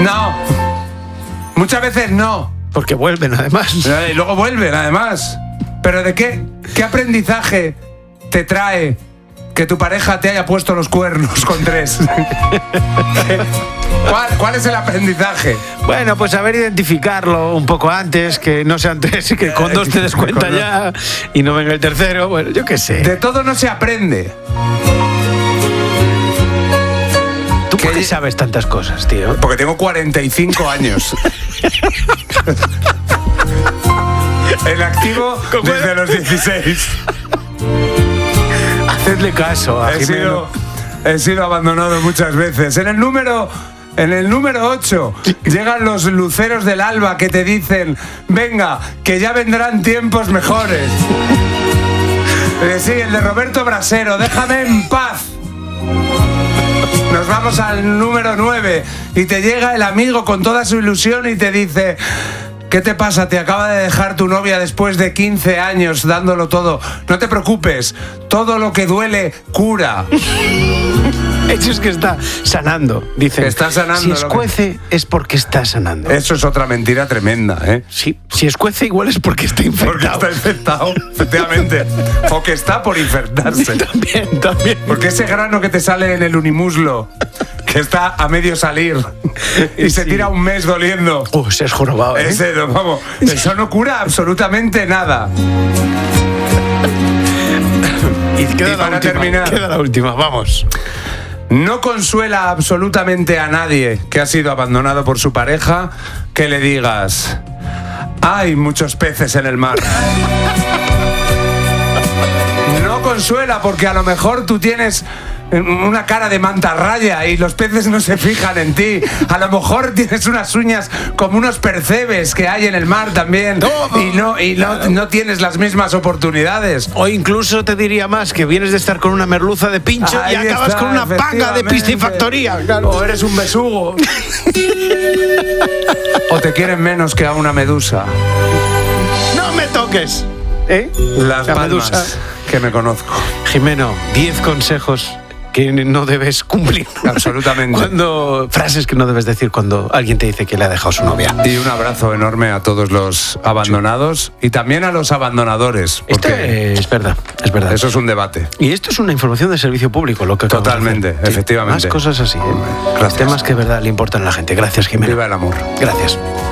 No. Muchas veces no. Porque vuelven, además. Y luego vuelven, además. ¿Pero de qué? ¿Qué aprendizaje te trae que tu pareja te haya puesto los cuernos con 3? ¿Cuál es el aprendizaje? Bueno, pues saber identificarlo un poco antes, que no sean 3 y que con 2 te des cuenta ya y no venga el tercero. Bueno, yo qué sé. De todo no se aprende. ¿Tú por qué sabes tantas cosas, tío? Porque tengo 45 años. En activo desde los 16. Hacedle caso a Jimeno. He sido abandonado muchas veces. En el número 8 llegan los luceros del alba que te dicen: venga, que ya vendrán tiempos mejores. Sí, el de Roberto Brasero, déjame en paz. Nos vamos al número 9 y te llega el amigo con toda su ilusión y te dice: ¿qué te pasa? Te acaba de dejar tu novia después de 15 años dándolo todo. No te preocupes, todo lo que duele cura. Eso es que está sanando, dicen. Que está sanando. Si escuece es porque está sanando. Eso es otra mentira tremenda, ¿eh? Sí, si escuece igual es porque está infectado. Porque está infectado, efectivamente. O que está por infectarse. También. Porque ese grano que te sale en el unimuslo, que está a medio salir y se tira un mes doliendo. Se has jorobado, ¿eh? Vamos, eso no cura absolutamente nada. Y para terminar, queda la última, vamos. No consuela absolutamente a nadie que ha sido abandonado por su pareja que le digas: hay muchos peces en el mar. No consuela porque a lo mejor tú tienes una cara de mantarraya y los peces no se fijan en ti. A lo mejor tienes unas uñas como unos percebes que hay en el mar también. No tienes las mismas oportunidades. O incluso te diría más, que vienes de estar con una merluza de pincho y acabas con una panga de piscifactoría. Claro. O eres un besugo. O te quieren menos que a una medusa. ¡No me toques! Las la palmas medusa que me conozco. Jimeno, 10 consejos que no debes cumplir. Absolutamente. Frases que no debes decir cuando alguien te dice que le ha dejado su novia. Y un abrazo enorme a todos los abandonados y también a los abandonadores. Porque es verdad. Eso es un debate. Y esto es una información de servicio público, lo que totalmente, efectivamente. Más cosas así. Gracias. Temas que de verdad le importan a la gente. Gracias, Jimeno. Viva el amor. Gracias.